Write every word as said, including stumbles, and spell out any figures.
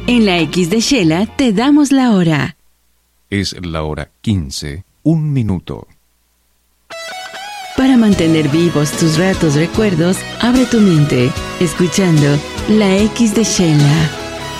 En la X de Shela te damos la hora. Es la hora quince, un minuto. Para mantener vivos tus ratos recuerdos, abre tu mente, escuchando la X de Shela.